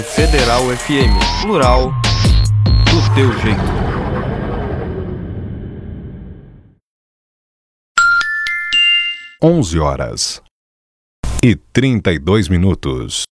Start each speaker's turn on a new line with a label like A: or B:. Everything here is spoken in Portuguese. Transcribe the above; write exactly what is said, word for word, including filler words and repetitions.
A: Federal F M, plural, do teu jeito.
B: Onze horas e trinta e dois minutos.